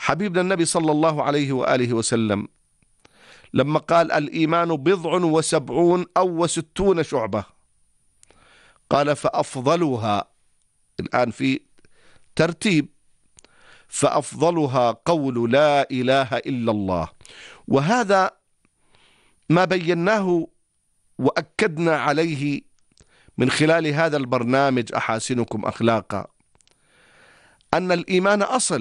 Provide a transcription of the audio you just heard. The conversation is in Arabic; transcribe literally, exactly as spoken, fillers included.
حبيبنا النبي صلى الله عليه وآله وسلم لما قال الإيمان بضع وسبعون أو وستون شعبة، قال فأفضلها، الآن في ترتيب، فأفضلها قول لا إله إلا الله. وهذا ما بيناه وأكدنا عليه من خلال هذا البرنامج أحاسنكم أخلاقا، أن الإيمان أصل